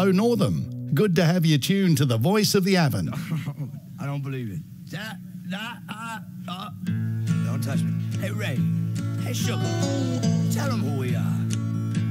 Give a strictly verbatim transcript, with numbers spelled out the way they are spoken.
Hello, Northam. Good to have you tuned to the voice of the Avon. I don't believe it. That, that, uh, uh. Don't touch me. Hey, Ray. Hey, Sugar. Tell them who we are.